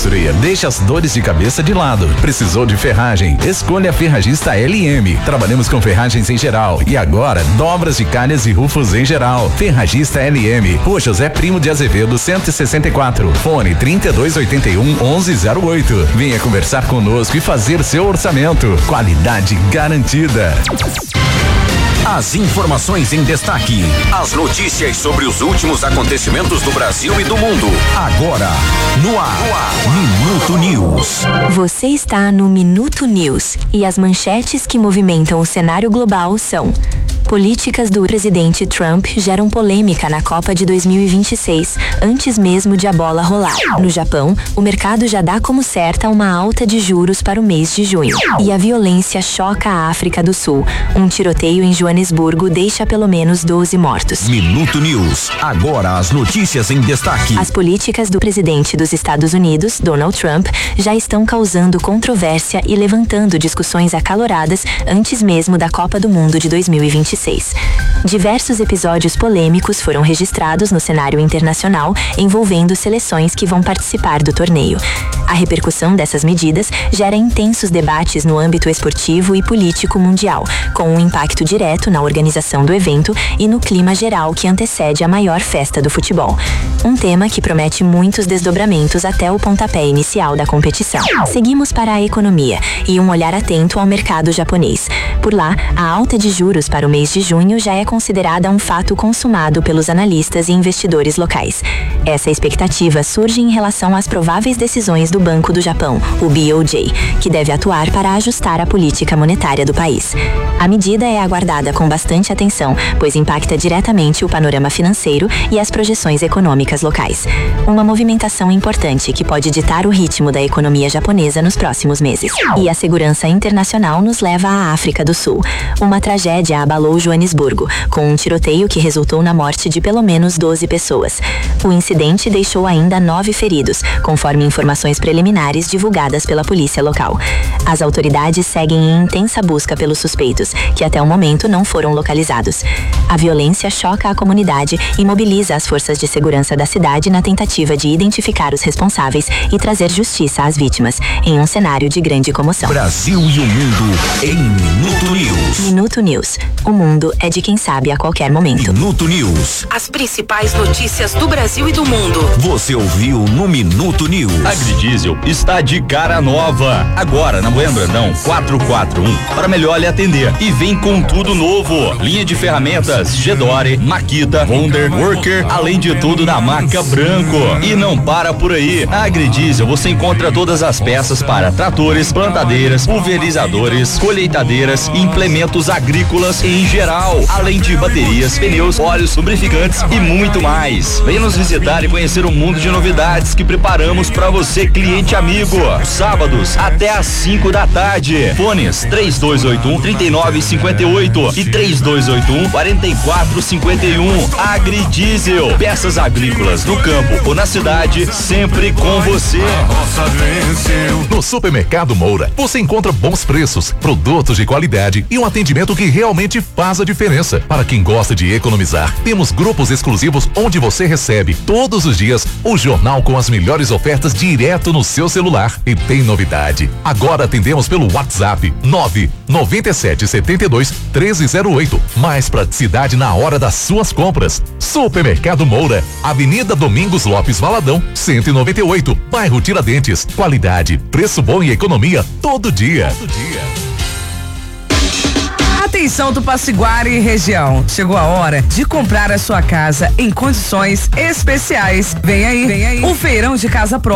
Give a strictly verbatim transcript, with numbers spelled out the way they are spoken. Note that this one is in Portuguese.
construir, deixa as dores de cabeça de lado. Precisou de ferragem? Escolha a Ferragista L M. Trabalhamos com ferragens em geral e agora dobras de calhas e rufos em geral. Ferragista L M, Rua José Primo de Azevedo, cento e sessenta e quatro. Fone trinta e dois oitenta e um, onze zero oito. Venha conversar conosco e fazer seu orçamento. Qualidade garantida. As informações em destaque, as notícias sobre os últimos acontecimentos do Brasil e do mundo. Agora, no ar, no ar. Minuto News. Você está no Minuto News e as manchetes que movimentam o cenário global são: políticas do presidente Trump geram polêmica na Copa de dois mil e vinte e seis, antes mesmo de a bola rolar. No Japão, o mercado já dá como certa uma alta de juros para o mês de junho. E a violência choca a África do Sul. Um tiroteio em Joanesburgo deixa pelo menos doze mortos. Minuto News. Agora as notícias em destaque. As políticas do presidente dos Estados Unidos, Donald Trump, já estão causando controvérsia e levantando discussões acaloradas antes mesmo da Copa do Mundo de dois mil e vinte e seis. Diversos episódios polêmicos foram registrados no cenário internacional envolvendo seleções que vão participar do torneio. A repercussão dessas medidas gera intensos debates no âmbito esportivo e político mundial, com um impacto direto na organização do evento e no clima geral que antecede a maior festa do futebol. Um tema que promete muitos desdobramentos até o pontapé inicial da competição. Seguimos para a economia e um olhar atento ao mercado japonês. Por lá, a alta de juros para o mês de junho já é considerada um fato consumado pelos analistas e investidores locais. Essa expectativa surge em relação às prováveis decisões do Banco do Japão, o B O J, que deve atuar para ajustar a política monetária do país. A medida é aguardada com bastante atenção, pois impacta diretamente o panorama financeiro e as projeções econômicas locais. Uma movimentação importante que pode ditar o ritmo da economia japonesa nos próximos meses. E a segurança internacional nos leva à África do Sul. Uma tragédia abalou Joanesburgo, com um tiroteio que resultou na morte de pelo menos doze pessoas. O incidente deixou ainda nove feridos, conforme informações preliminares divulgadas pela polícia local. As autoridades seguem em intensa busca pelos suspeitos, que até o momento não foram localizados. A violência choca a comunidade e mobiliza as forças de segurança da cidade na tentativa de identificar os responsáveis e trazer justiça às vítimas, em um cenário de grande comoção. Brasil e o mundo em Minuto News. Minuto News. O mundo é de quem sabe a qualquer momento. Minuto News. As principais notícias do Brasil e do mundo. Você ouviu no Minuto News. Agridiesel está de cara nova. Agora na Bueno Brandão quatrocentos e quarenta e um para melhor lhe atender. E vem com tudo novo. Linha de ferramentas Gedore, Makita, Wonder, Worker, além de tudo da marca Branco. E não para por aí. Na Agridiesel você encontra todas as peças para tratores, plantadeiras, pulverizadores, colheitadeiras e implementos agrícolas em geral, além de baterias, pneus, óleos, lubrificantes e muito mais. Venha nos visitar e conhecer um mundo de novidades que preparamos para você, cliente amigo. Sábados até às cinco da tarde. Fones três dois oito um, três nove cinco oito e três dois oito um, quatro quatro cinco um. Agridiesel, peças agrícolas no campo ou na cidade, sempre com você. No Supermercado Moura, você encontra bons preços, produtos de qualidade e um atendimento que realmente faz a diferença. Para quem gosta de economizar, temos grupos exclusivos onde você recebe todos os dias o jornal com as melhores ofertas direto no seu celular. E tem novidade. Agora atendemos pelo WhatsApp nove nove sete sete dois um três zero oito. Mais praticidade na hora das suas compras. Supermercado Moura, Avenida Domingos Lopes Valadão, cento e noventa e oito, bairro Tiradentes. Qualidade, preço bom e economia todo dia. Todo dia. Atenção Tupaciguara e região, chegou a hora de comprar a sua casa em condições especiais. Vem aí, vem aí, o feirão de casa própria.